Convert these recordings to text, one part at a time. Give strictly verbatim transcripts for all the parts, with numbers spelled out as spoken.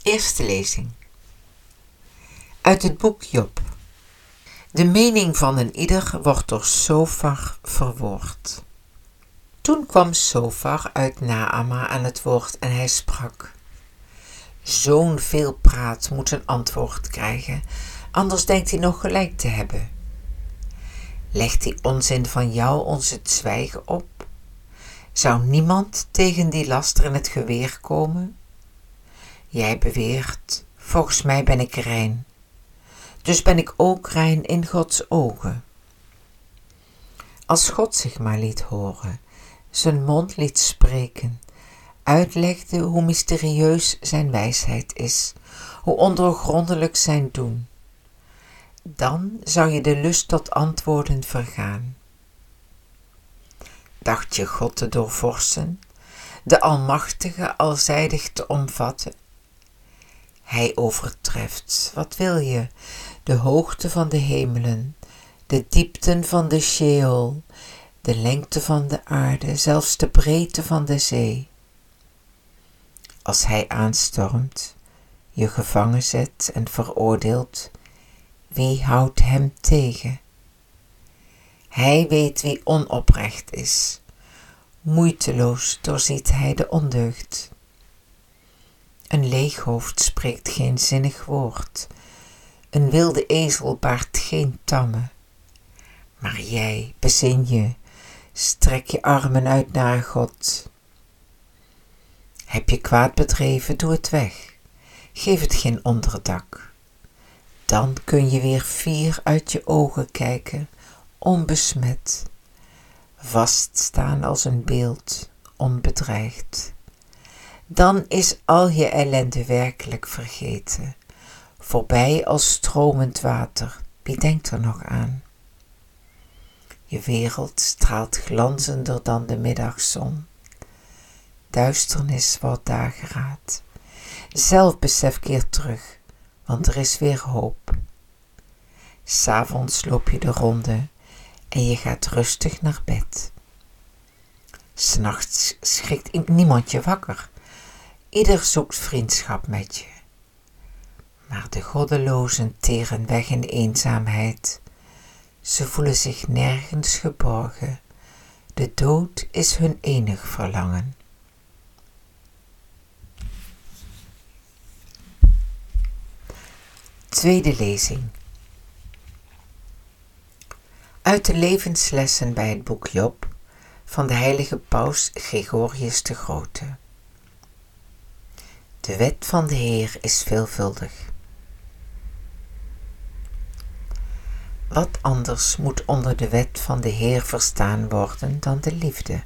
Eerste lezing. Uit het boek Job. De mening van een ieder wordt door Sofar verwoord. Toen kwam Sofar uit Naama aan het woord en hij sprak: Zo'n veelpraat moet een antwoord krijgen, anders denkt hij nog gelijk te hebben. Legt die onzin van jou ons het zwijgen op? Zou niemand tegen die laster in het geweer komen? Jij beweert, volgens mij ben ik rein. Dus ben ik ook rein in Gods ogen. Als God zich maar liet horen, zijn mond liet spreken, uitlegde hoe mysterieus zijn wijsheid is, hoe ondoorgrondelijk zijn doen, dan zou je de lust tot antwoorden vergaan. Dacht je God te doorvorsen, de Almachtige alzijdig te omvatten? Hij overtreft, wat wil je, de hoogte van de hemelen, de diepten van de Sheol, de lengte van de aarde, zelfs de breedte van de zee. Als hij aanstormt, je gevangen zet en veroordeelt, wie houdt hem tegen? Hij weet wie onoprecht is, moeiteloos doorziet hij de ondeugd. Een leeg hoofd spreekt geen zinnig woord, een wilde ezel baart geen tammen. Maar jij, bezin je, strek je armen uit naar God. Heb je kwaad bedreven, doe het weg, geef het geen onderdak. Dan kun je weer fier uit je ogen kijken, onbesmet, vaststaan als een beeld, onbedreigd. Dan is al je ellende werkelijk vergeten, voorbij als stromend water, wie denkt er nog aan? Je wereld straalt glanzender dan de middagzon, duisternis wordt dageraad, zelfbesef keert terug, want er is weer hoop. 'S Avonds loop je de ronde en je gaat rustig naar bed. 'S Nachts schrikt niemand je wakker, ieder zoekt vriendschap met je. Maar de goddelozen teren weg in eenzaamheid, ze voelen zich nergens geborgen, de dood is hun enig verlangen. Tweede lezing. Uit de levenslessen bij het boek Job van de heilige paus Gregorius de Grote. De wet van de Heer is veelvuldig. Wat anders moet onder de wet van de Heer verstaan worden dan de liefde?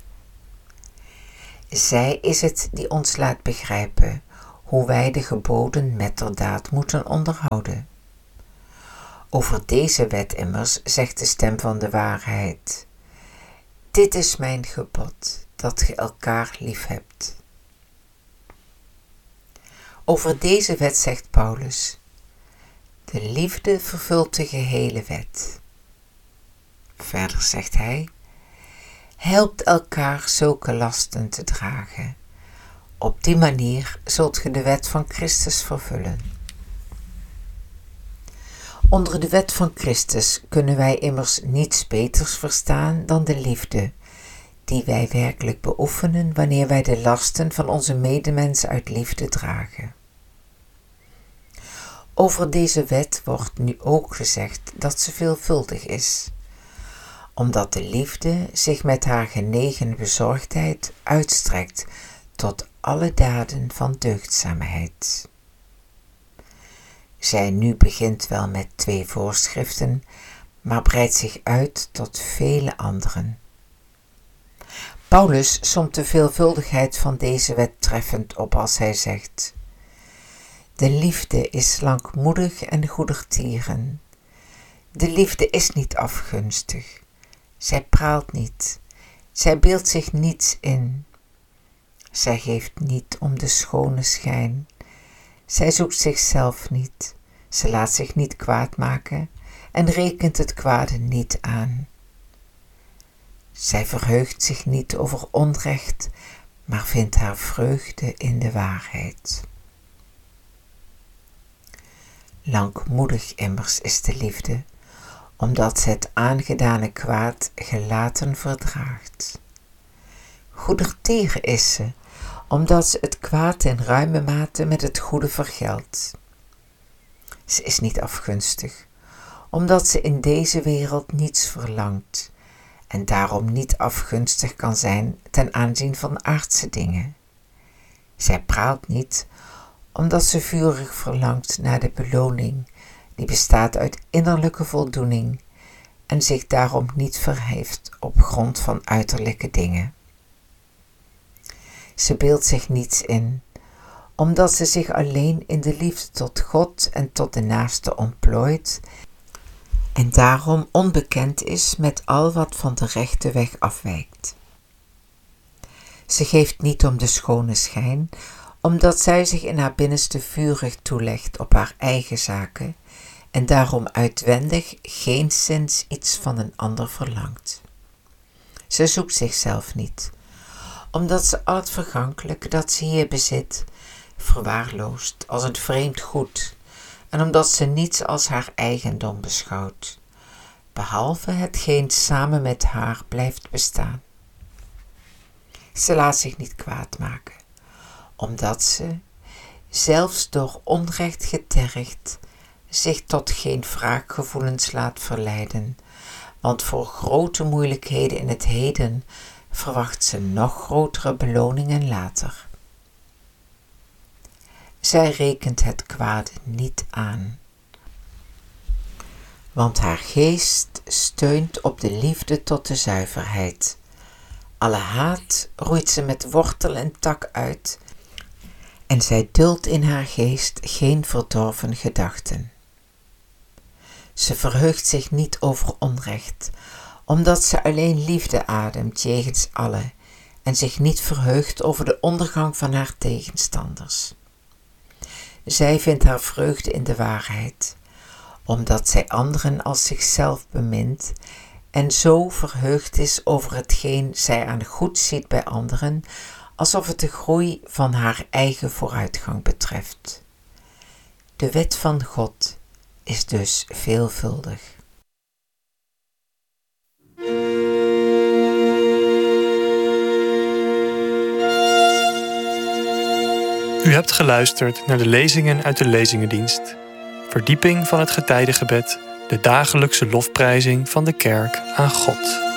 Zij is het die ons laat begrijpen hoe wij de geboden metterdaad moeten onderhouden. Over deze wet immers zegt de stem van de waarheid: dit is mijn gebod, dat ge elkaar lief hebt. Over deze wet zegt Paulus: de liefde vervult de gehele wet. Verder zegt hij: helpt elkaar zulke lasten te dragen. Op die manier zult ge de wet van Christus vervullen. Onder de wet van Christus kunnen wij immers niets beters verstaan dan de liefde, die wij werkelijk beoefenen wanneer wij de lasten van onze medemens uit liefde dragen. Over deze wet wordt nu ook gezegd dat ze veelvuldig is, omdat de liefde zich met haar genegen bezorgdheid uitstrekt tot alle daden van deugdzaamheid. Zij nu begint wel met twee voorschriften, maar breidt zich uit tot vele anderen. Paulus somt de veelvuldigheid van deze wet treffend op als hij zegt: de liefde is langmoedig en goedertieren. De liefde is niet afgunstig. Zij praalt niet. Zij beeldt zich niets in. Zij geeft niet om de schone schijn. Zij zoekt zichzelf niet. Ze laat zich niet kwaad maken en rekent het kwade niet aan. Zij verheugt zich niet over onrecht, maar vindt haar vreugde in de waarheid. Langmoedig immers is de liefde, omdat ze het aangedane kwaad gelaten verdraagt. Goedertier is ze, omdat ze het kwaad in ruime mate met het goede vergeldt. Ze is niet afgunstig, omdat ze in deze wereld niets verlangt en daarom niet afgunstig kan zijn ten aanzien van aardse dingen. Zij praalt niet, omdat ze vurig verlangt naar de beloning die bestaat uit innerlijke voldoening en zich daarom niet verheft op grond van uiterlijke dingen. Ze beeldt zich niets in, omdat ze zich alleen in de liefde tot God en tot de naaste ontplooit en daarom onbekend is met al wat van de rechte weg afwijkt. Ze geeft niet om de schone schijn, omdat zij zich in haar binnenste vurig toelegt op haar eigen zaken en daarom uitwendig geenszins iets van een ander verlangt. Ze zoekt zichzelf niet, omdat ze al het vergankelijke dat ze hier bezit verwaarloost als een vreemd goed en omdat ze niets als haar eigendom beschouwt, behalve hetgeen samen met haar blijft bestaan. Ze laat zich niet kwaad maken, omdat ze, zelfs door onrecht getergd, zich tot geen wraakgevoelens laat verleiden, want voor grote moeilijkheden in het heden verwacht ze nog grotere beloningen later. Zij rekent het kwade niet aan, want haar geest steunt op de liefde tot de zuiverheid. Alle haat roeit ze met wortel en tak uit en zij duldt in haar geest geen verdorven gedachten. Ze verheugt zich niet over onrecht, omdat ze alleen liefde ademt jegens alle en zich niet verheugt over de ondergang van haar tegenstanders. Zij vindt haar vreugde in de waarheid, omdat zij anderen als zichzelf bemint en zo verheugd is over hetgeen zij aan goed ziet bij anderen, alsof het de groei van haar eigen vooruitgang betreft. De wet van God is dus veelvuldig. U hebt geluisterd naar de lezingen uit de Lezingendienst. Verdieping van het getijdengebed, de dagelijkse lofprijzing van de kerk aan God.